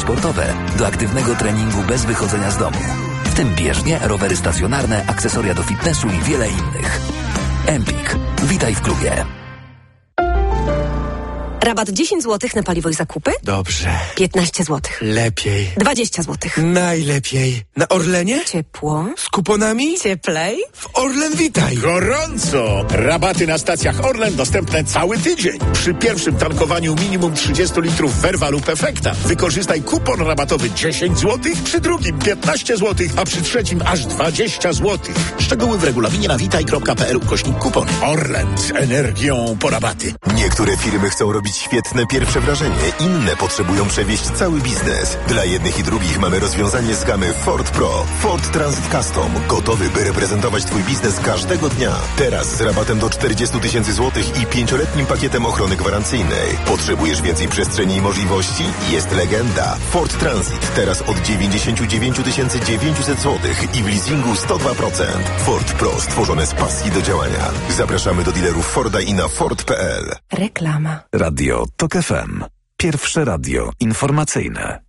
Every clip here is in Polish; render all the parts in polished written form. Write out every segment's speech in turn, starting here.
sportowe do aktywnego treningu bez wychodzenia z domu. W tym bieżnie, rowery stacjonarne, akcesoria do fitnessu i wiele innych. Empik. Witaj w klubie. Rabat 10 zł na paliwo i zakupy? Dobrze. 15 zł. Lepiej. 20 zł. Najlepiej. Na Orlenie? Ciepło. Z kuponami? Cieplej. W Orlen Witaj. Gorąco! Rabaty na stacjach Orlen dostępne cały tydzień. Przy pierwszym tankowaniu minimum 30 litrów Verva lub Efekta wykorzystaj kupon rabatowy 10 zł, przy drugim 15 zł, a przy trzecim aż 20 zł. Szczegóły w regulaminie na witaj.pl/kupon. Orlen z energią po rabaty. Niektóre firmy chcą robić świetne pierwsze wrażenie, inne potrzebują przewieźć cały biznes. Dla jednych i drugich mamy rozwiązanie z gamy Ford Pro. Ford Transit Custom. Gotowy, by reprezentować Twój biznes każdego dnia. Teraz z rabatem do 40 000 złotych i 5-letnim pakietem ochrony gwarancyjnej. Potrzebujesz więcej przestrzeni i możliwości? Jest legenda. Ford Transit. Teraz od 99 900 złotych i w leasingu 102%. Ford Pro. Stworzone z pasji do działania. Zapraszamy do dealerów Forda i na Ford.pl. Reklama. Radio TOK FM. Pierwsze radio informacyjne.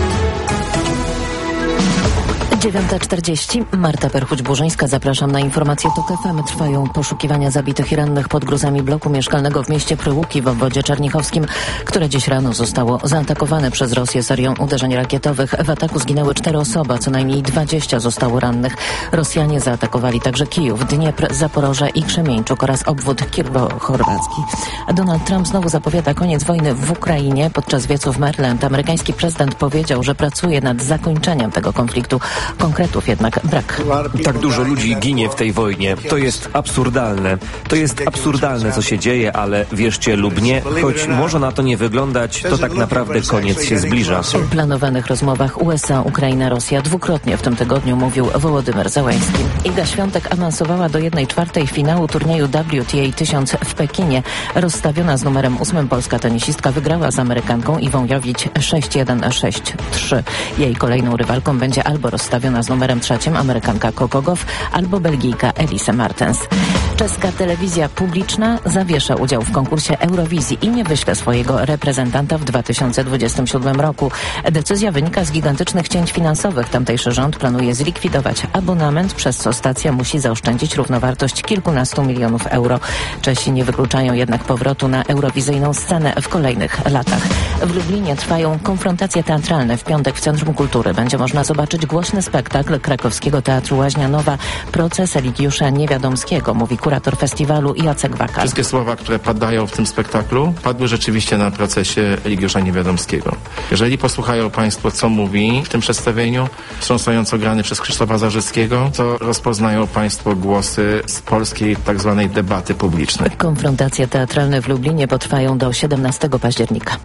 9:40. Marta Perchuć-Burzyńska. Zapraszam na informacje TOK FM. Trwają poszukiwania zabitych i rannych pod gruzami bloku mieszkalnego w mieście Pryłuki w obwodzie czernichowskim, które dziś rano zostało zaatakowane przez Rosję serią uderzeń rakietowych. W ataku zginęły 4 osoby, a co najmniej 20 zostało rannych. Rosjanie zaatakowali także Kijów, Dniepr, Zaporoże i Krzemieńczuk oraz obwód Kirbo-Chorwacki. Donald Trump znowu zapowiada koniec wojny w Ukrainie. Podczas wiecu w Maryland amerykański prezydent powiedział, że pracuje nad zakończeniem tego konfliktu. Konkretów jednak brak. Tak dużo ludzi ginie w tej wojnie. To jest absurdalne. To jest absurdalne, co się dzieje, ale wierzcie lub nie, choć może na to nie wyglądać, to tak naprawdę koniec się zbliża. O planowanych rozmowach USA, Ukraina, Rosja dwukrotnie w tym tygodniu mówił Wołodymyr Zełenski. Iga Świątek awansowała do 1/4 finału turnieju WTA 1000 w Pekinie. Rozstawiona z numerem 8 polska tenisistka wygrała z Amerykanką Iwą Jowić 6-1, 6-3. Jej kolejną rywalką będzie albo rozstawiona z numerem 3 Amerykanka Coco Gauff albo Belgijka Elise Martens. Czeska telewizja publiczna zawiesza udział w konkursie Eurowizji i nie wyśle swojego reprezentanta w 2027 roku. Decyzja wynika z gigantycznych cięć finansowych. Tamtejszy rząd planuje zlikwidować abonament, przez co stacja musi zaoszczędzić równowartość kilkunastu milionów euro. Czesi nie wykluczają jednak powrotu na eurowizyjną scenę w kolejnych latach. W Lublinie trwają konfrontacje teatralne. W piątek w Centrum Kultury będzie można zobaczyć głośny spektakl krakowskiego Teatru Łaźnia Nowa Proces Eligiusza Niewiadomskiego, mówi kurator festiwalu Jacek Wakal. Wszystkie słowa, które padają w tym spektaklu, padły rzeczywiście na procesie Eligiusza Niewiadomskiego. Jeżeli posłuchają Państwo, co mówi w tym przedstawieniu, wstrząsająco grany przez Krzysztofa Zarzyckiego, to rozpoznają Państwo głosy z polskiej tak zwanej debaty publicznej. Konfrontacje teatralne w Lublinie potrwają do 17 października.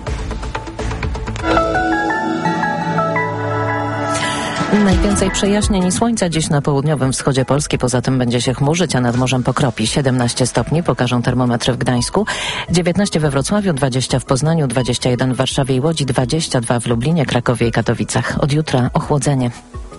Najwięcej przejaśnień i słońca dziś na południowym wschodzie Polski. Poza tym będzie się chmurzyć, a nad morzem pokropi. 17 stopni pokażą termometry w Gdańsku, 19 we Wrocławiu, 20 w Poznaniu, 21 w Warszawie i Łodzi, 22 w Lublinie, Krakowie i Katowicach. Od jutra ochłodzenie.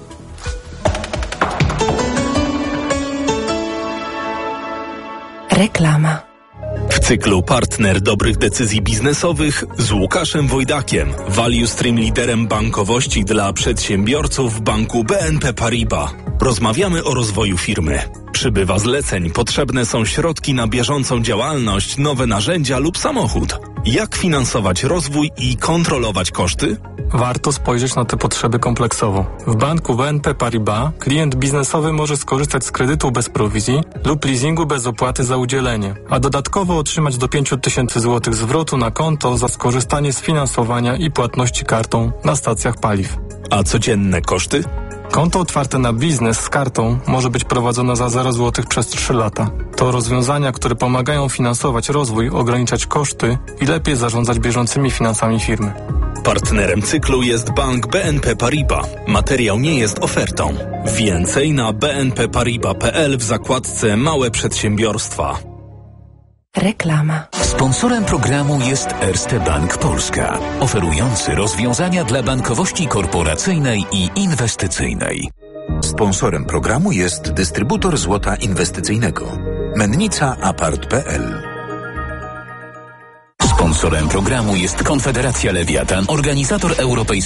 Reklama. W cyklu Partner dobrych decyzji biznesowych z Łukaszem Wojdakiem, Value Stream liderem bankowości dla przedsiębiorców w banku BNP Paribas. Rozmawiamy o rozwoju firmy. Przybywa zleceń, potrzebne są środki na bieżącą działalność, nowe narzędzia lub samochód. Jak finansować rozwój i kontrolować koszty? Warto spojrzeć na te potrzeby kompleksowo. W banku BNP Paribas klient biznesowy może skorzystać z kredytu bez prowizji lub leasingu bez opłaty za udzielenie, a dodatkowo otrzymać do 5 000 zł zwrotu na konto za skorzystanie z finansowania i płatności kartą na stacjach paliw. A codzienne koszty? Konto otwarte na biznes z kartą może być prowadzone za 0 zł przez 3 lata. To rozwiązania, które pomagają finansować rozwój, ograniczać koszty i lepiej zarządzać bieżącymi finansami firmy. Partnerem cyklu jest bank BNP Paribas. Materiał nie jest ofertą. Więcej na bnpparibas.pl w zakładce Małe Przedsiębiorstwa. Reklama. Sponsorem programu jest Erste Bank Polska, oferujący rozwiązania dla bankowości korporacyjnej i inwestycyjnej. Sponsorem programu jest dystrybutor złota inwestycyjnego Mennica Apart.pl. Sponsorem programu jest Konfederacja Lewiatan, organizator europejski.